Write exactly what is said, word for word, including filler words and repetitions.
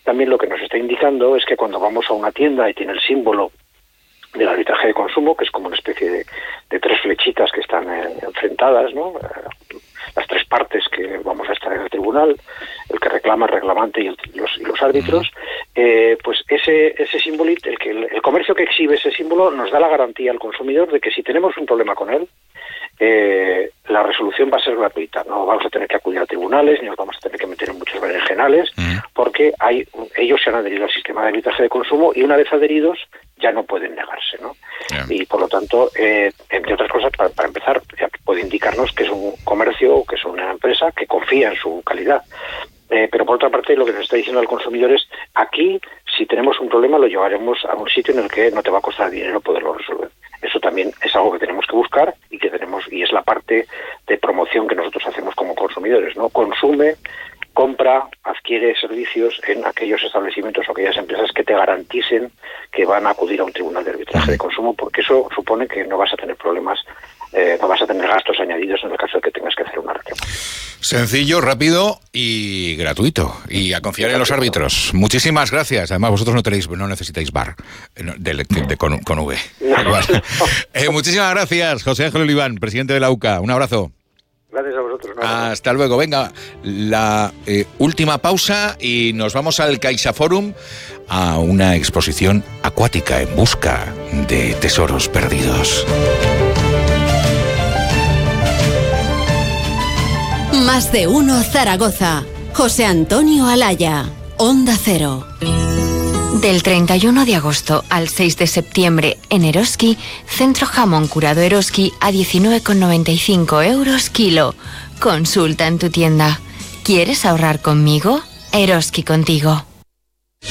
también lo que nos está indicando es que cuando vamos a una tienda y tiene el símbolo del arbitraje de consumo, que es como una especie de, de tres flechitas que están eh, enfrentadas, ¿no? Eh, las tres partes que vamos a estar en el tribunal, el que reclama, el reclamante y, el, los, y los árbitros, eh, pues ese ese símbolo, el, que el, el comercio que exhibe ese símbolo nos da la garantía al consumidor de que si tenemos un problema con él, eh, la resolución va a ser gratuita. No vamos a tener que acudir a tribunales, ni nos vamos a tener que meter en muchos berenjenales, porque hay ellos se han adherido al sistema de arbitraje de consumo y una vez adheridos ya no pueden negarse, ¿no? Yeah. Y por lo tanto, eh, entre otras cosas, para, para empezar, ya puede indicarnos que es un comercio, que es una empresa que confía en su calidad. Eh, pero por otra parte, lo que nos está diciendo el consumidor es, aquí, si tenemos un problema, lo llevaremos a un sitio en el que no te va a costar dinero poderlo resolver. Eso también es algo que tenemos que buscar y que tenemos, y es la parte de promoción que nosotros hacemos como consumidores, ¿no? Consume, compra, adquiere servicios en aquellos establecimientos o aquellas empresas que te garanticen que van a acudir a un tribunal de arbitraje de consumo, porque eso supone que no vas a tener problemas, eh, no vas a tener gastos añadidos en el caso de que tengas que hacer una reclamo. Sencillo, rápido y gratuito. Y a confiar en los árbitros. Muchísimas gracias. Además, vosotros no tenéis, no necesitáis bar de, de, de con, con V. No, no. Eh, muchísimas gracias, José Ángel Oliván, presidente de la U C A. Un abrazo. Gracias a vosotros. No, Hasta luego. Venga, la eh, última pausa y nos vamos al CaixaForum a una exposición acuática en busca de tesoros perdidos. Más de uno Zaragoza. José Antonio Alaya, Onda Cero. Del treinta y uno de agosto al seis de septiembre en Eroski, Centro Jamón Curado Eroski a diecinueve con noventa y cinco euros kilo. Consulta en tu tienda. ¿Quieres ahorrar conmigo? Eroski contigo.